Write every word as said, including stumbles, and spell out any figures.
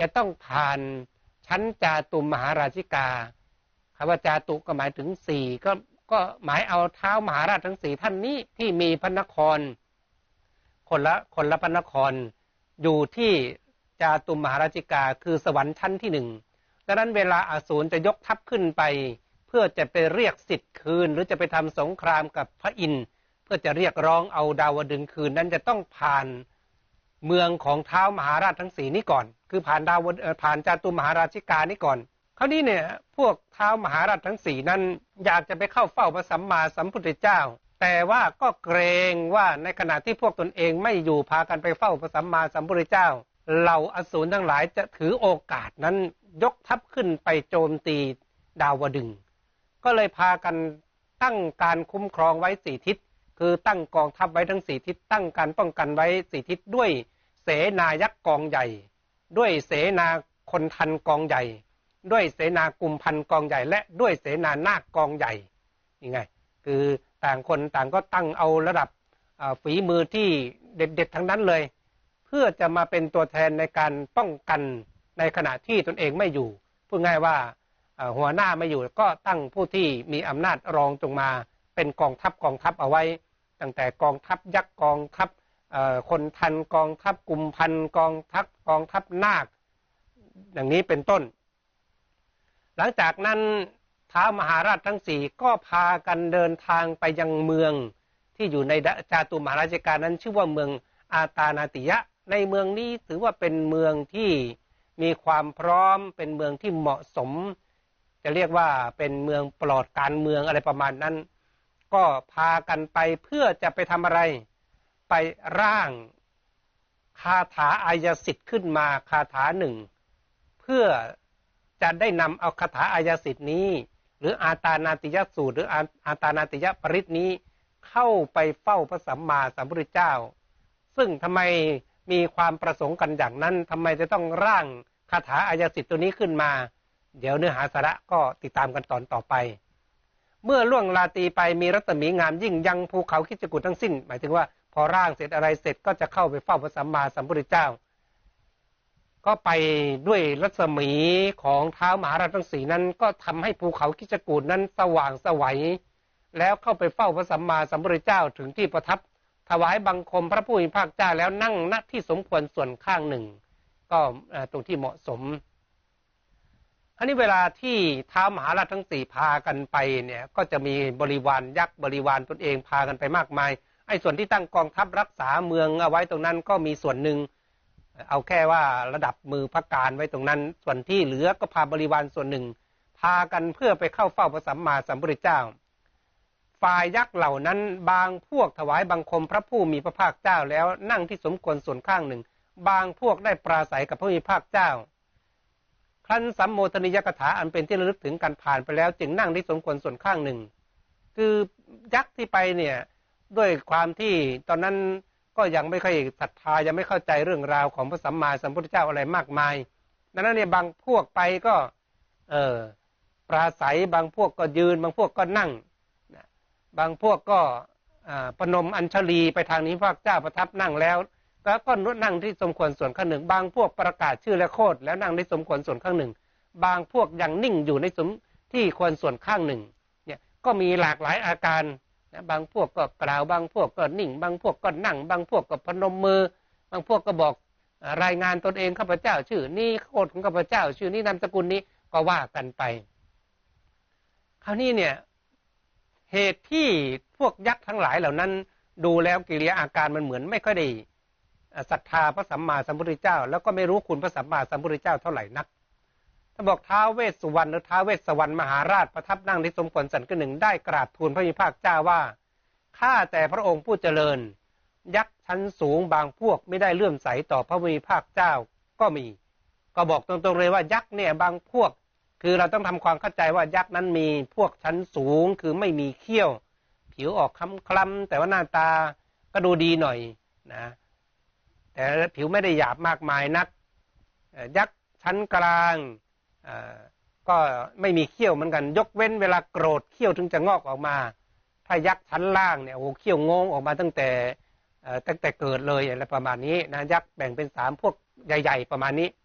จะต้องผ่านชั้นจาตุมมหาราชิกาคำว่าจาตุก็หมายถึงสี่ก็ก็หมายเอาเท้ามหาราชทั้งสี่ท่านนี้ที่มีพระนครคนละคนละพระนครอยู่ที่จาตุมมหาราชิกาคือสวรรค์ชั้นที่หนึ่งดังนั้นเวลาอสูรจะยกทัพขึ้นไปเพื่อจะไปเรียกสิทธิ์คืนหรือจะไปทำสงครามกับพระอินทร์เพื่อจะเรียกร้องเอาดาวดึงส์คืนนั้นจะต้องผ่านเมืองของเท้ามหาราชทั้งสี่นี้ก่อนคือผ่านดาวผ่านจาตุมมหาราชิกานี้ก่อนคราวนี้เนี่ยพวกเท้ามหาราชทั้งสี่นั้นอยากจะไปเข้าเฝ้าพระสัมมาสัมพุทธเจ้าแต่ว่าก็เกรงว่าในขณะที่พวกตนเองไม่อยู่พากันไปเฝ้าพระสัมมาสัมพุทธเจ้าเหล่าอสูรทั้งหลายจะถือโอกาสนั้นยกทัพขึ้นไปโจมตีดาวดึงส์ก็เลยพากันตั้งการคุ้มครองไว้สี่ทิศคือตั้งกองทัพไว้ทั้งสี่ทิศตั้งการป้องกันไว้สี่ทิศด้วยเสนายักษ์กองใหญ่ด้วยเสนาคนทันกองใหญ่ด้วยเสนากุมพันกองใหญ่และด้วยเสนานาคกองใหญ่ยังไงคือต่างคนต่างก็ตั้งเอาระดับฝีมือที่เด็ดๆทั้งนั้นเลยเพื่อจะมาเป็นตัวแทนในการป้องกันในขณะที่ตนเองไม่อยู่พูดง่ายว่าหัวหน้าไม่อยู่ก็ตั้งผู้ที่มีอำนาจรองจงมาเป็นกองทัพกองทัพเอาไว้ตั้งแต่กองทัพยักษ์กองทัพคนทันกองทัพกุมพันกองทัพกองทัพนาคอย่างนี้เป็นต้นหลังจากนั้นท้าวมหาราชทั้งสี่ก็พากันเดินทางไปยังเมืองที่อยู่ในจาตุมหาราชิกานั้นชื่อว่าเมืองอาตานาติยะในเมืองนี้ถือว่าเป็นเมืองที่มีความพร้อมเป็นเมืองที่เหมาะสมจะเรียกว่าเป็นเมืองปลอดการเมืองอะไรประมาณนั้นก็พากันไปเพื่อจะไปทำอะไรไปร่างคาถาอายสิทธิ์ขึ้นมาคาถาหนึ่งเพื่อจะได้นำเอาคาถาอายสิทธิ์นี้หรืออาตานาติยสูตรหรืออาตานาติยปริตนี้เข้าไปเฝ้าพระสัมมาสัมพุทธเจ้าซึ่งทำไมมีความประสงค์กันอย่างนั้นทำไมจะต้องร่างคาถาอายสิทธิ์ตัวนี้ขึ้นมาเดี๋ยวเนื้อหาสาระก็ติดตามกันตอนต่อไปเมื่อล่วงราตรีไปมีรัศมีงามยิ่งยังภูเขาคิจกูฏทั้งสิ้นหมายถึงว่าพอร่างเสร็จอะไรเสร็จก็จะเข้าไปเฝ้าพระสัมมาสัมพุทธเจ้าก็ไปด้วยรัศมีของท้าวมหาราชทั้งสี่นั้นก็ทำให้ภูเขาคิจกูฏนั้นสว่างไสวแล้วเข้าไปเฝ้าพระสัมมาสัมพุทธเจ้าถึงที่ประทับถวายบังคมพระผู้มีพระภาคเจ้าแล้วนั่งณที่สมควรส่วนข้างหนึ่งก็ตรงที่เหมาะสมอันนี้เวลาที่ท้าวมหาราชทั้งสี่พากันไปเนี่ยก็จะมีบริวารยักษ์บริวารตนเองพากันไปมากมายไอ้ส่วนที่ตั้งกองทัพรักษาเมืองเอาไว้ตรงนั้นก็มีส่วนหนึ่งเอาแค่ว่าระดับมือพระการไว้ตรงนั้นส่วนที่เหลือก็พาบริวารส่วนหนึ่งพากันเพื่อไปเข้าเฝ้าพระสัมมาสัมพุทธเจ้าฝ่ายยักษ์เหล่านั้นบางพวกถวายบังคมพระผู้มีพระภาคเจ้าแล้วนั่งที่สมควรส่วนข้างหนึ่งบางพวกได้ปราศัยกับพระผู้มีพระภาคเจ้าครั้นสัมโมทนิยกถาอันเป็นที่ระลึกถึงการผ่านไปแล้วจึงนั่งที่สมควรส่วนข้างหนึ่งคือยักษ์ที่ไปเนี่ยด้วยความที่ตอนนั้นก็ยังไม่ค่อยศรัทธายังไม่เข้าใจเรื่องราวของพระสัมมาสัมพุทธเจ้าอะไรมากมายดังนั้นเนี่ยบางพวกไปก็เออปราศัยบางพวกก็ยืนบางพวกก็นั่งบางพวกก็ปนมอัญชลีไปทางนี้พระเจ้าประทับนั่งแล้วแล้วก็นั่งที่สมควรส่วนข้างหนึ่งบางพวกประกาศชื่อและโคดแล้วนั่งในสมควรส่วนข้างหนึ่งบางพวกยังนิ่งอยู่ในสมที่ควรส่วนข้างหนึ่งเนี่ยก็มีหลากหลายอาการบางพวกก็กล่าวบางพวกก็นิ่งบางพวกก็นั่งบางพวกก็พนมมือบางพวกก็บอกรายงานตนเองข้าพเจ้าชื่อนี้โคดของข้าพเจ้าชื่อนี้นามสกุลนี้ก็ว่ากันไปคราวนี้เนี่ยเหตุที่พวกยักษ์ทั้งหลายเหล่านั้นดูแล้วกิริยาอาการมันเหมือนไม่ค่อยได้ศรัทธาพระสัมมาสัมพุทธเจ้าแล้วก็ไม่รู้คุณพระสัมมาสัมพุทธเจ้าเท่าไหร่นักถ้าบอกท้าวเวสสุวรรณหรือท้าวเวสสวรรณมหาราชประทับนั่งที่สมควรสันก็หนึ่งได้กราบทูลพระผู้มีพระภาคเจ้าว่าข้าแต่พระองค์ผู้เจริญยักษ์ชั้นสูงบางพวกไม่ได้เลื่อมใสต่อพระผู้มีพระภาคเจ้าก็มีก็บอกตรงๆเลยว่ายักษ์เนี่ยบางพวกคือเราต้องทำความเข้าใจว่ายักษ์นั้นมีพวกชั้นสูงคือไม่มีเขี้ยวผิวออกคล้ำๆแต่ว่าหน้าตาก็ดูดีหน่อยนะแต่ผิวไม่ได้หยาบมากมายนักยักษ์ชั้นกลางก็ไม่มีเขี้ยวเหมือนกันยกเว้นเวลาโกรธเขี้ยวถึงจะงอกออกมาถ้ายักษ์ชั้นล่างเนี่ยโอ้เขี้ยวงงออกมาตั้งแต่ตั้งแต่เกิดเลยอะไรประมาณนี้นะยักษ์แบ่งเป็นสามพวกใหญ่ๆประมาณนี้